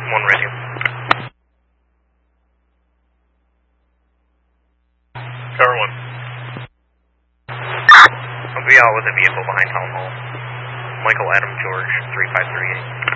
1 radio. Tower 1. I'll be out with a vehicle behind Town Hall. Michael Adam George, 3538.